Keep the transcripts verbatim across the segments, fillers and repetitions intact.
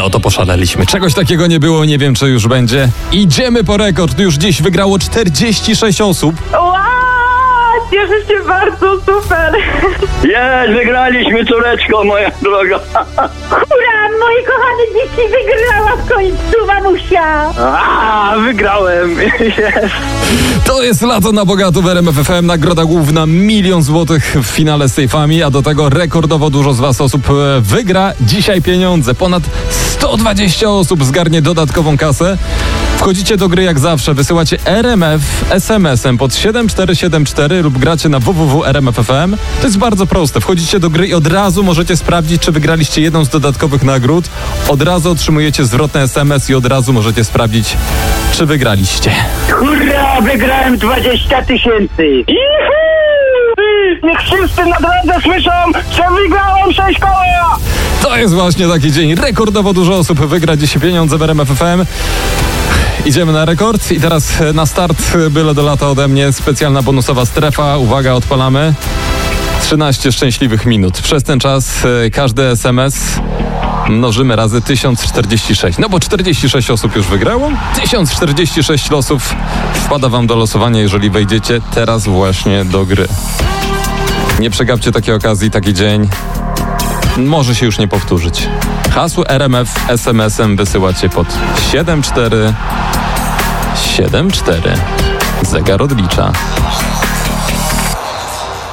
No to poszaleliśmy. Czegoś takiego nie było, nie wiem czy już będzie. Idziemy po rekord. Już dziś wygrało czterdzieści sześć osób. Wow, cieszę się bardzo, super. Jest, wygraliśmy, córeczko moja droga. Hurra, moje kochane dzieci, wygrała w końcu, mamusia. A, wygrałem. Jest. To jest lato na bogato w R M F F M. Nagroda główna milion złotych w finale z sejfami, a do tego rekordowo dużo z was osób wygra dzisiaj pieniądze. Ponad sto dwadzieścia osób zgarnie dodatkową kasę. Wchodzicie do gry jak zawsze, wysyłacie R M F S M S-em pod siedem cztery siedem cztery lub gracie na w w w kropka r m f f m. To jest bardzo proste. Wchodzicie do gry i od razu możecie sprawdzić, czy wygraliście jedną z dodatkowych nagród. Od razu otrzymujecie zwrotny S M S i od razu możecie sprawdzić, czy wygraliście. Hurra, wygrałem dwadzieścia tysięcy. Niech wszyscy na drodze słyszą, że wygrałem sześć koła. To jest właśnie taki dzień. Rekordowo dużo osób wygra dzisiaj pieniądze w R M F F M. Idziemy na rekord i teraz na start byle do lata ode mnie specjalna bonusowa strefa. Uwaga, odpalamy. trzynaście szczęśliwych minut. Przez ten czas każdy S M S mnożymy razy tysiąc czterdzieści sześć. No bo czterdzieści sześć osób już wygrało. tysiąc czterdzieści sześć losów wpada wam do losowania, jeżeli wejdziecie teraz właśnie do gry. Nie przegapcie takiej okazji, taki dzień. Może się już nie powtórzyć. Hasło R M F S M S-em wysyłacie pod siedem cztery siedem cztery. Zegar odlicza.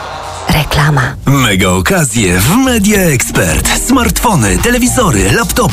Reklama. Mega okazje w Media Expert. Smartfony, telewizory, laptopy.